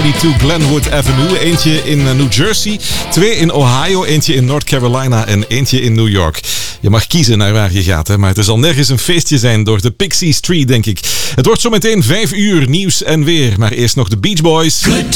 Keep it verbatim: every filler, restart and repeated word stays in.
tweeëntwintig Glenwood Avenue. Eentje in New Jersey, twee in Ohio, eentje in North Carolina en eentje in New York. Je mag kiezen naar waar je gaat, hè? Maar het zal nergens een feestje zijn door de Pixie Street, denk ik. Het wordt zometeen vijf uur nieuws en weer, maar eerst nog de Beach Boys.